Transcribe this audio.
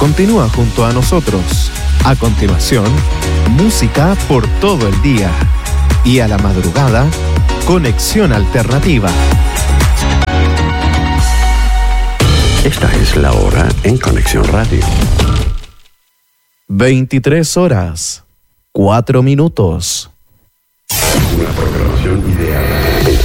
Continúa junto a nosotros. A continuación, música por todo el día. Y a la madrugada, Conexión Alternativa. Esta es la hora en Conexión Radio. 23 horas, 4 minutos. Una programación ideal.